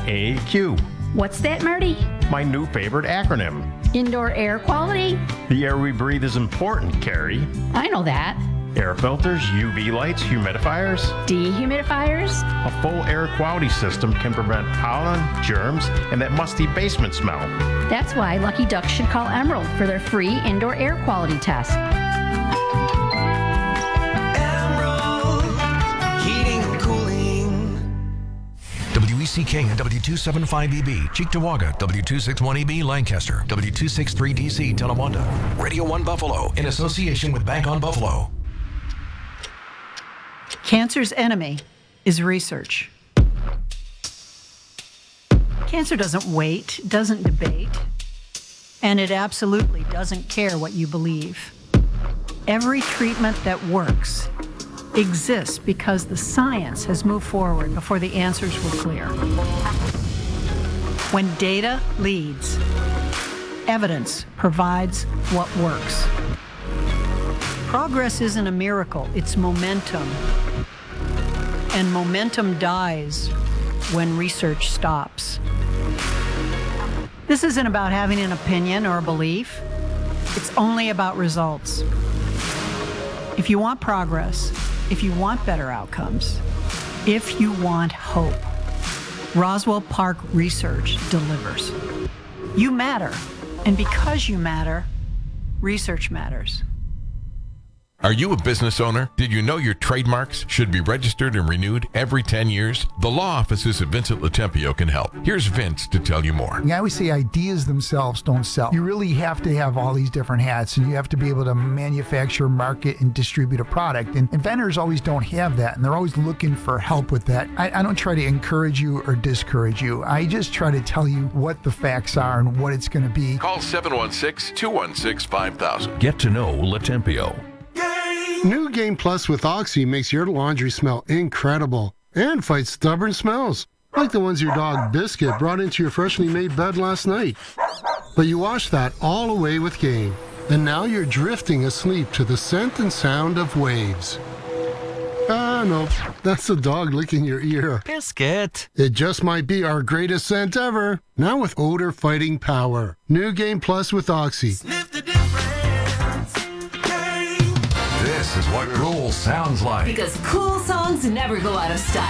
IAQ. What's that, Marty? My new favorite acronym. Indoor air quality? The air we breathe is important, Carrie. I know that. Air filters, UV lights, humidifiers. Dehumidifiers? A full air quality system can prevent pollen, germs, and that musty basement smell. That's why Lucky Ducks should call Emerald for their free indoor air quality test. Emerald Heating and Cooling. WECK and W275EB, Cheektowaga, W261EB, Lancaster, W263DC, Tonawanda, Radio 1 Buffalo, in association with Bank on Buffalo. Cancer's enemy is research. Cancer doesn't wait, doesn't debate, and it absolutely doesn't care what you believe. Every treatment that works exists because the science has moved forward before the answers were clear. When data leads, evidence provides what works. Progress isn't a miracle, it's momentum. And momentum dies when research stops. This isn't about having an opinion or a belief. It's only about results. If you want progress, if you want better outcomes, if you want hope, Roswell Park Research delivers. You matter, and because you matter, research matters. Are you a business owner? Did you know your trademarks should be registered and renewed every 10 years? The law offices of Vincent Latempio can help. Here's Vince to tell you more. I always say ideas themselves don't sell. You really have to have all these different hats, and you have to be able to manufacture, market, and distribute a product. And inventors always don't have that, and they're always looking for help with that. I don't try to encourage you or discourage you. I just try to tell you what the facts are and what it's going to be. Call 716-216-5000. Get to know Latempio. New Game Plus with Oxy makes your laundry smell incredible and fights stubborn smells, like the ones your dog Biscuit brought into your freshly made bed last night. But you wash that all away with Game, and now you're drifting asleep to the scent and sound of waves. Ah, no, that's the dog licking your ear. Biscuit. It just might be our greatest scent ever, now with odor-fighting power. New Game Plus with Oxy. Sniff the difference. This is what cool sounds like. Because cool songs never go out of style.